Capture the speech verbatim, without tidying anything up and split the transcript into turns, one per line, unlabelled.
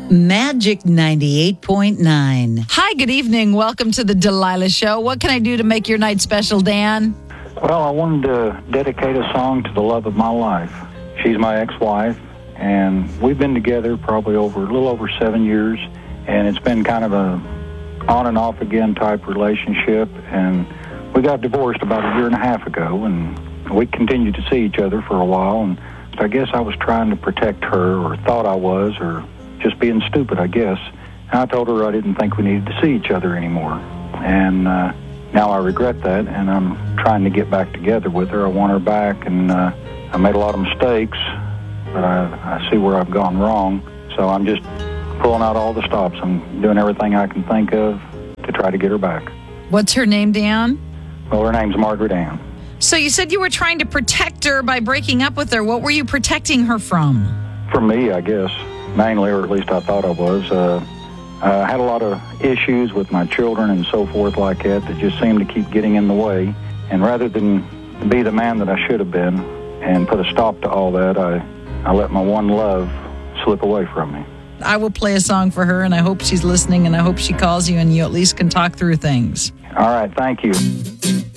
Magic ninety-eight point nine.
Hi, good evening. Welcome to the Delilah Show. What can I do to make your night special, Dan?
Well, I wanted to dedicate a song to the love of my life. She's my ex-wife, and we've been together probably over a little over seven years, and it's been kind of a on and off again type relationship, and we got divorced about a year and a half ago, and we continued to see each other for a while, and I guess I was trying to protect her, or thought I was, or just being stupid, I guess. And I told her I didn't think we needed to see each other anymore. And uh, now I regret that, and I'm trying to get back together with her. I want her back, and uh, I made a lot of mistakes, but I, I see where I've gone wrong. So I'm just pulling out all the stops. I'm doing everything I can think of to try to get her back.
What's her name, Dan?
Well, her name's Margaret Ann.
So you said you were trying to protect her by breaking up with her. What were you protecting her from?
From me, I guess. Mainly, or at least I thought I was. Uh, I had a lot of issues with my children and so forth like that that just seemed to keep getting in the way. And rather than be the man that I should have been and put a stop to all that, I, I let my one love slip away from me.
I will play a song for her, and I hope she's listening, and I hope she calls you and you at least can talk through things.
All right, thank you.